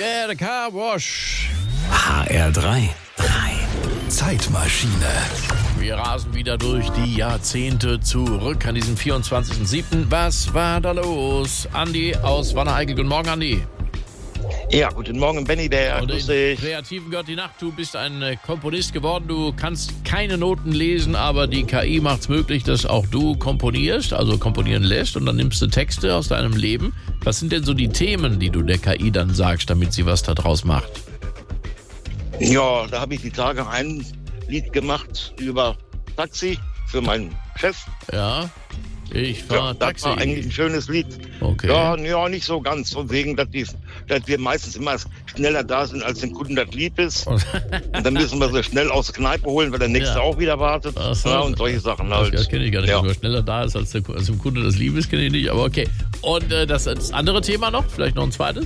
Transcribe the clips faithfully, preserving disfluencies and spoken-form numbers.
Yeah, the car wash. H R drei. drei. Zeitmaschine. Wir rasen wieder durch die Jahrzehnte zurück an diesem vierundzwanzigsten siebten Was war da los? Andi aus Wanne-Eickel. Guten Morgen, Andi. Ja, guten Morgen, Benny Bär. Und Grüß in dich. Kreativen gehört die Nacht. Du bist ein äh, Komponist geworden. Du kannst keine Noten lesen, aber die K I macht es möglich, dass auch du komponierst, also komponieren lässt. Und dann nimmst du Texte aus deinem Leben. Was sind denn so die Themen, die du der K I dann sagst, damit sie was da draus macht? Ja, da habe ich die Tage ein Lied gemacht über Taxi für meinen Chef. Ja, ich fahr Ja, das Taxi. war eigentlich ein schönes Lied. Okay. Ja, ja, nicht so ganz. Von wegen, dass, die, dass wir meistens immer schneller da sind, als dem Kunden das lieb ist. Und dann müssen wir so schnell aus der Kneipe holen, weil der Nächste Ja. auch wieder wartet. Ach so. Ja, und solche Sachen Das, halt. das kenne ich gar nicht, Ja. dass man schneller da ist, als, der, als dem Kunde das Liebes, kenne ich nicht, aber okay. Und äh, das, das andere Thema noch? Vielleicht noch ein zweites?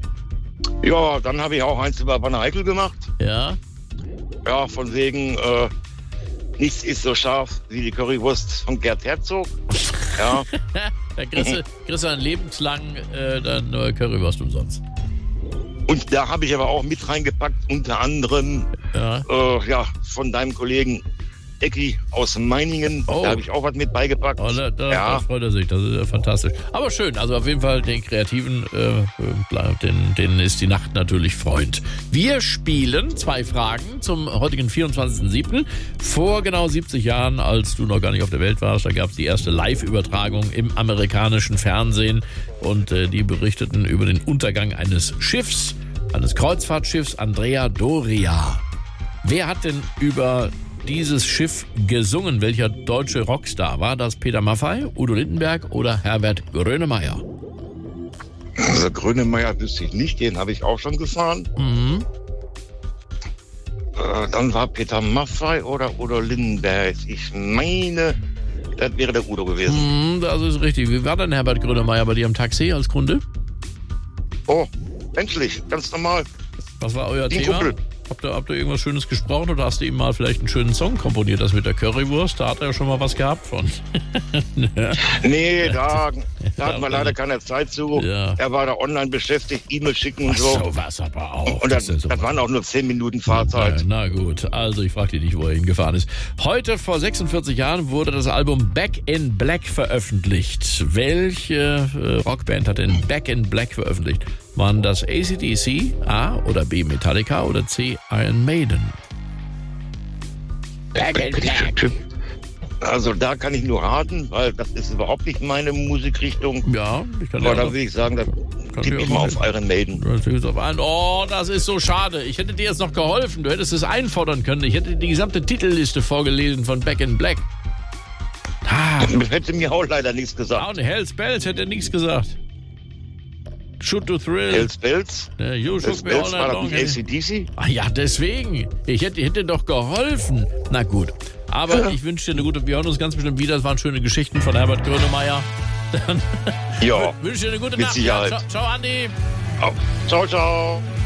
Ja, dann habe ich auch eins über Wanne-Eickel gemacht. Ja. Ja, von wegen, äh, nichts ist so scharf wie die Currywurst von Gerd Herzog. Ja. Da kriegst du, kriegst du dann lebenslang äh, dann nur Currywurst umsonst. Und da habe ich aber auch mit reingepackt, unter anderem Ja. äh, ja, von deinem Kollegen Ecki aus Meiningen. Oh. Da habe ich auch was mit beigepackt. Oh, da, da, Ja. da freut er sich, das ist ja fantastisch. Aber schön, also auf jeden Fall den Kreativen, äh, bleibt- denen, denen ist die Nacht natürlich Freund. Wir spielen zwei Fragen zum heutigen vierundzwanzigsten siebten Vor genau siebzig Jahren, als du noch gar nicht auf der Welt warst, da gab es die erste Live-Übertragung im amerikanischen Fernsehen und äh, die berichteten über den Untergang eines Schiffs, eines Kreuzfahrtschiffs Andrea Doria. Wer hat denn über dieses Schiff gesungen? Welcher deutsche Rockstar? War das Peter Maffay, Udo Lindenberg oder Herbert Grönemeyer? Also Grönemeyer wüsste ich nicht, den habe ich auch schon gefahren. Mhm. Äh, dann war Peter Maffay oder Udo Lindenberg. Ich meine, das wäre der Udo gewesen. Mhm, das ist richtig. Wie war denn Herbert Grönemeyer bei dir im Taxi als Kunde? Oh, menschlich, ganz normal. Was war euer Die Thema? Kumpel. Habt ihr, habt ihr irgendwas Schönes gesprochen oder hast du ihm mal vielleicht einen schönen Song komponiert? Das mit der Currywurst, da hat er ja schon mal was gehabt von. Nee, da, da hatten wir leider keine Zeit zu. Ja. Er war da online beschäftigt, E-Mail schicken und Ach so. so, was aber auch. Und das, ist ja das so- waren auch nur zehn Minuten Ja, Fahrzeit. na gut, also ich frage dich nicht, wo er hingefahren ist. Heute vor sechsundvierzig Jahren wurde das Album Back in Black veröffentlicht. Welche äh, Rockband hat denn Back in Black veröffentlicht? Waren das A C D C, A oder B Metallica oder C Iron Maiden? Back in Black. Also da kann ich nur raten, weil das ist überhaupt nicht meine Musikrichtung. Ja, ich kann Aber ja da würde ich sagen, da tippe ich ich auch mal mal auf Iron Maiden. Das ist auf einen. Oh, das ist so schade. Ich hätte dir jetzt noch geholfen. Du hättest es einfordern können. Ich hätte die gesamte Titelliste vorgelesen von Back in Black. Ah, Hätte mir auch leider nichts gesagt. und Hells Bells hätte nichts gesagt. Shoot to Thrill. Hells Bells? Äh, you Hells shook me all Bells, war night das long. nicht A C D C? Ah ja, deswegen. Ich hätte, hätte doch geholfen. Na gut. Aber Ja. ich wünsche dir eine gute. Wir hören uns ganz bestimmt wieder. Das waren schöne Geschichten von Herbert Grönemeyer. Dann Ja, wünsche dir eine gute mit Nacht. Sicherheit. Ciao, ciao, Andi. Ciao, ciao.